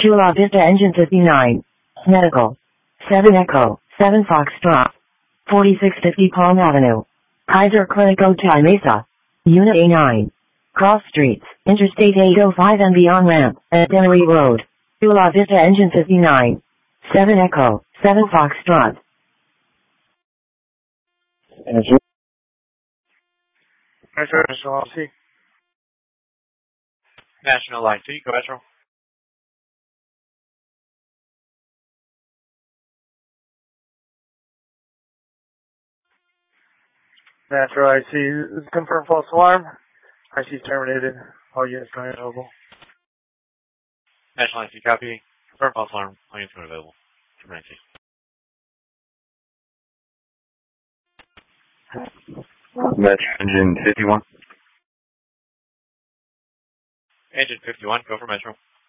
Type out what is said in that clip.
Chula Vista Engine 59. Medical. 7 Echo, 7 Foxtrot. 4650 Palm Avenue. Kaiser Clinic Otay Mesa. Unit A9. Cross Streets, Interstate 805 and beyond ramp, at Denery Road. Chula Vista Engine 59. 7 Echo, 7 Foxtrot. Answer. Metro National LC. National IT, go Metro. Metro IC, confirm false alarm. IC terminated. All units not available. National IT, copy. Confirm false alarm. All units not available. Terminate. Metro Engine 51. Engine 51, go for Metro.